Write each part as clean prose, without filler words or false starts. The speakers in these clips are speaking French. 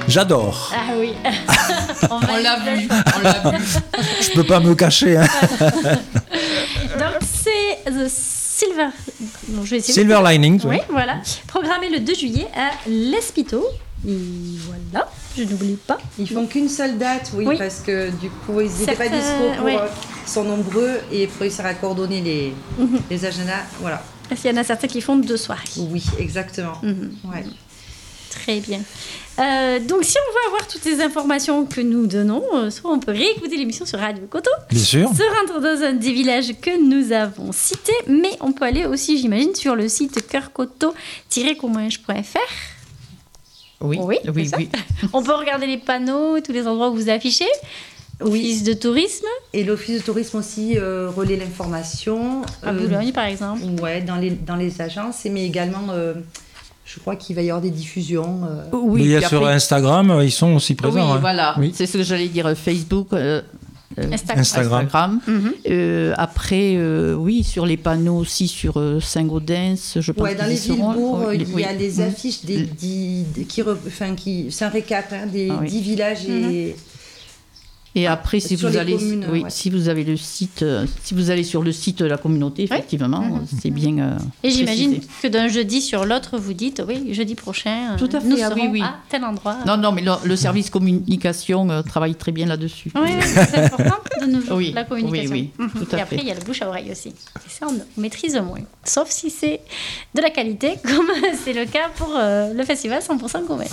J'adore. Ah oui. On l'a vu. Je peux pas me cacher. Hein. Donc c'est The Silver... Non, je vais essayer Silver Linings. Oui, voilà. Programmé le 2 juillet à l'Espito. Et voilà, je n'oublie pas. Ils font qu'une seule date, oui, parce que du coup, ils n'étaient pas dispo pour... ouais. Ils sont nombreux et il faut réussir à coordonner les agendas. Voilà. Parce qu'il y en a certains qui font 2 soirées. Oui, exactement. Ouais. Très bien. Donc, si on veut avoir toutes les informations que nous donnons, soit on peut réécouter l'émission sur Radio Coteau. Bien sûr. Se rendre dans un des villages que nous avons cités. Mais on peut aller aussi, j'imagine, sur le site coeurcoteau-comminges.fr. Oui. On peut regarder les panneaux, tous les endroits où vous affichez. Office de tourisme. Et l'office de tourisme aussi relaie l'information. À Boulogne, par exemple. Ouais, dans les agences, mais également, je crois qu'il va y avoir des diffusions. Oui, il y a sur après... Instagram, ils sont aussi présents. Oui, hein. voilà. Oui. C'est ce que j'allais dire. Facebook. Instagram. Après, oui, sur les panneaux aussi, sur Saint-Gaudens, je pense. Ouais, dans les villes-bourgs, il y a des affiches c'est un récap des 10 villages Et après, si vous allez, communes, si vous avez le site, si vous allez sur le site de la communauté, effectivement, c'est bien. Et j'imagine que d'un jeudi sur l'autre, vous dites, oui, jeudi prochain, tout à fait, nous serons à tel endroit. Non, mais le service communication travaille très bien là-dessus. Oui, c'est important de nos jours, la communication. Oui, tout à Et après, il y a le bouche à oreille aussi. Et ça, on maîtrise moins. Sauf si c'est de la qualité, comme c'est le cas pour le festival 100% Comminges.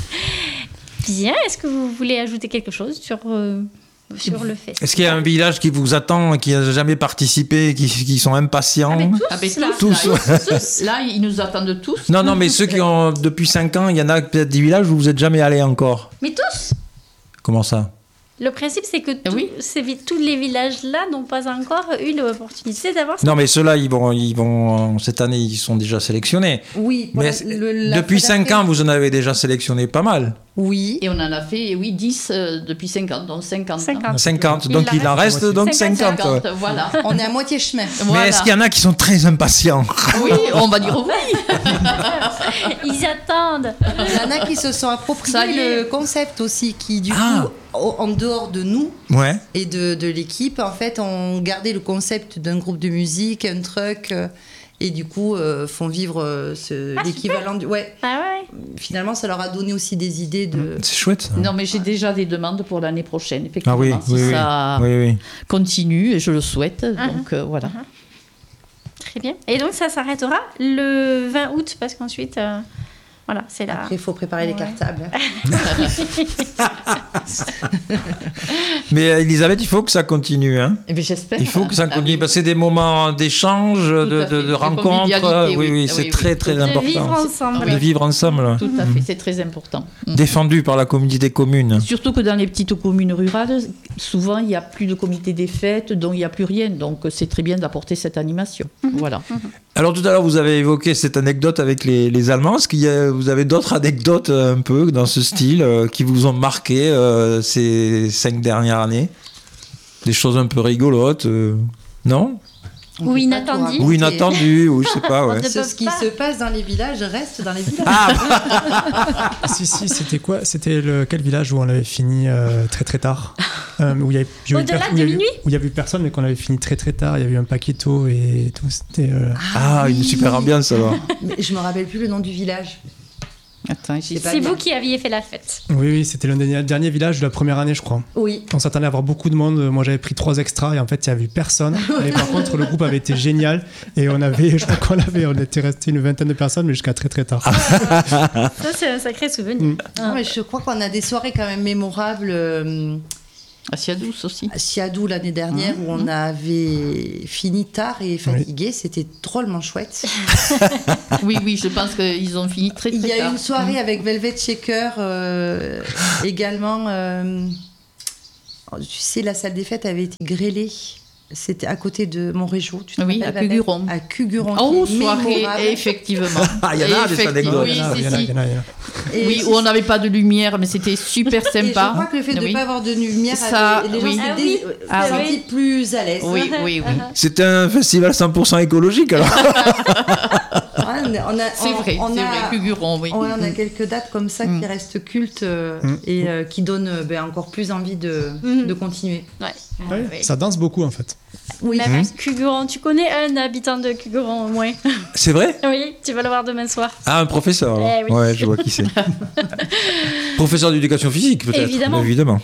Bien, est-ce que vous voulez ajouter quelque chose sur le festival? Est-ce qu'il y a un village qui vous attend, qui n'a jamais participé, qui sont impatients? Tous. Là, ils nous attendent tous. Non, mais ceux qui ont depuis 5 ans, il y en a peut-être des villages où vous n'êtes jamais allés encore. Mais tous? Comment ça? Le principe, c'est que tous les villages-là n'ont pas encore eu l'opportunité d'avoir ça. Non, mais ceux-là, ils vont cette année, ils sont déjà sélectionnés. Oui. Mais depuis 5 ans, vous en avez déjà sélectionné pas mal. Oui. Et on en a fait, 10 depuis 50, donc 50. 50, donc il en reste donc 50. Voilà. On est à moitié chemin. Mais est-ce qu'il y en a qui sont très impatients? Oui, on va dire oui. Ils attendent. Il y en a qui se sont appropriés le concept aussi, qui du coup, en dehors de nous et de l'équipe, en fait, ont gardé le concept d'un groupe de musique, un truck... et du coup font vivre l'équivalent du... Finalement, ça leur a donné aussi des idées de... C'est chouette, ça. Non, mais j'ai déjà des demandes pour l'année prochaine, effectivement. Ça continue, et je le souhaite. Donc, voilà. Très bien. Et donc, ça s'arrêtera le 20 août, parce qu'ensuite... Voilà, c'est là. Après, il faut préparer les cartables. Mais Elisabeth, il faut que ça continue. Hein. Eh bien, j'espère. Il faut que ça continue. Parce que c'est des moments d'échange, de rencontres. Oui, c'est très, très important. De vivre ensemble. De vivre ensemble. Tout à fait, c'est très important. Défendu par la communauté commune. Surtout que dans les petites communes rurales, souvent, il n'y a plus de comité des fêtes, donc il n'y a plus rien. Donc, c'est très bien d'apporter cette animation. Voilà. Alors, tout à l'heure, vous avez évoqué cette anecdote avec les Allemands. Est-ce qu'il y a... Vous avez d'autres anecdotes un peu dans ce style qui vous ont marqué ces 5 dernières années? Des choses un peu rigolotes, non? Ou inattendues. Ou inattendues, ou je sais pas. Ouais. Ce qui se passe dans les villages reste dans les villages. Si, c'était quoi? C'était quel village où on avait fini très très tard Au-delà de minuit? Où il n'y avait personne, mais qu'on avait fini très très tard. Il y avait un paquetto et tout. C'était. une super ambiance alors. Mais je me rappelle plus le nom du village. Attends, c'est vous qui aviez fait la fête. Oui, c'était le dernier village de la première année, je crois. Oui. On s'attendait à avoir beaucoup de monde. Moi, j'avais pris 3 extras et en fait, il n'y avait personne. Et par contre, le groupe avait été génial. Et on était resté une vingtaine de personnes, mais jusqu'à très très tard. Ça, c'est un sacré souvenir. Mais je crois qu'on a des soirées quand même mémorables. À Siadous aussi. À Siadous l'année dernière, où on avait fini tard et fatigué. C'était drôlement chouette. Oui, je pense qu'ils ont fini très très tard. Il y a eu une soirée avec Velvet Shaker également. Tu sais, la salle des fêtes avait été grêlée. C'était à côté de Montrégeau, tu te rappelles, à Cuguron. À Cuguron. Oh, soirée, effectivement. Il y en a des anecdotes. Oui, il y en a. Oui, où on n'avait pas de lumière, mais c'était super sympa. Et je crois que le fait de ne pas avoir de lumière, les gens s'étaient sentis plus à l'aise. Oui. C'était un festival 100% écologique alors. C'est vrai, Cugueron, oui. On a quelques dates comme ça qui restent cultes et qui donnent encore plus envie de continuer. Ça danse beaucoup en fait. Oui. Même Cugueron, tu connais un habitant de Cugueron au moins. C'est vrai ? Oui, tu vas le voir demain soir. Ah, un professeur. Oui. Ouais, je vois qui c'est. Professeur d'éducation physique, peut-être. Évidemment.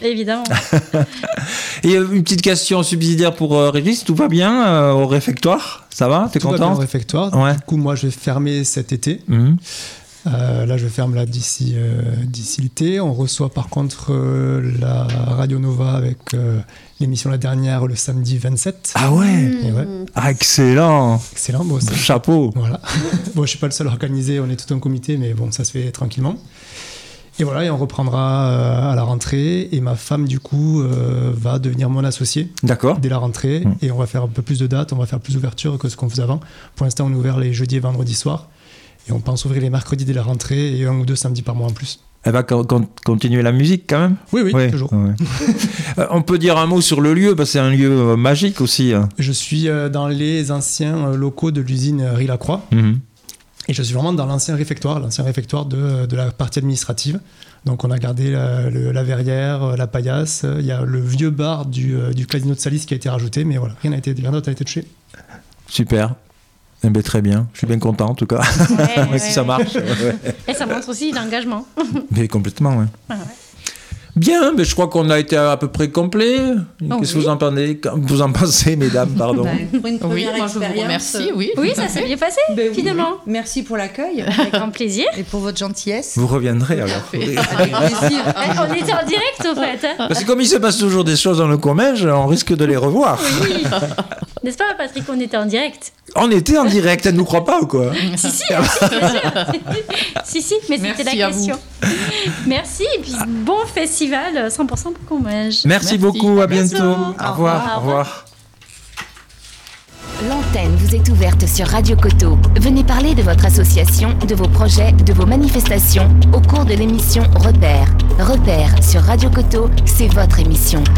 Et une petite question subsidiaire pour Régis, tout va bien au réfectoire ? Ça va ? T'es content ? Tout va bien au réfectoire. Ouais. Du coup, moi, je vais fermer cet été. Là, je ferme d'ici l'été. On reçoit par contre la Radio Nova avec l'émission la dernière le samedi 27. Ah ouais, Ah, excellent. Bon, chapeau. Voilà. Bon, je suis pas le seul à organiser, on est tout un comité, mais bon, ça se fait tranquillement. Et voilà, et on reprendra à la rentrée. Et ma femme, du coup, va devenir mon associée. D'accord. Dès la rentrée. Et on va faire un peu plus de dates, on va faire plus d'ouverture que ce qu'on faisait avant. Pour l'instant, on est ouvert les jeudis et vendredis soirs. Et on pense ouvrir les mercredis dès la rentrée et 1 ou 2 samedis par mois en plus. Elle va continuer la musique quand même ? Oui, toujours. Ouais. On peut dire un mot sur le lieu, parce que c'est un lieu magique aussi. Je suis dans les anciens locaux de l'usine Rilacroix. Et je suis vraiment dans l'ancien réfectoire de la partie administrative. Donc on a gardé la verrière, la paillasse. Il y a le vieux bar du casino de Salis qui a été rajouté, mais voilà, rien d'autre n'a été touché. Super. Eh bien, très bien, je suis bien content en tout cas. Si ça marche. Et ça montre aussi l'engagement. Mais complètement, Bien, mais je crois qu'on a été à peu près complet. Qu'est-ce que vous en pensez, mesdames, pardon. Pour une première moi je vous remercie. Oui, ça s'est bien passé, finalement. Merci pour l'accueil. Avec grand plaisir. Et pour votre gentillesse. Vous reviendrez alors. Avec plaisir. On était en direct, au fait. Parce que comme il se passe toujours des choses dans le Comminges, on risque de les revoir. Oui. N'est-ce pas, Patrick, on était en direct ? On était en direct, elle ne nous croit pas ou quoi ? Si, bien sûr. Si, mais c'était la question. Merci, et puis bon festival 100% Comminges. Merci beaucoup, à bientôt. Au revoir. L'antenne vous est ouverte sur Radio Coteau. Venez parler de votre association, de vos projets, de vos manifestations au cours de l'émission Repère. Repère sur Radio Coteau, c'est votre émission.